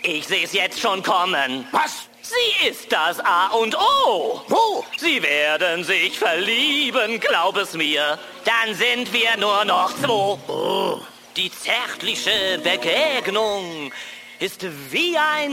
Ich seh's jetzt schon kommen. Was? Sie ist das A und O. Wo? Sie werden sich verlieben, glaub es mir. Dann sind wir nur noch 2. Oh. Die zärtliche Begegnung ist wie ein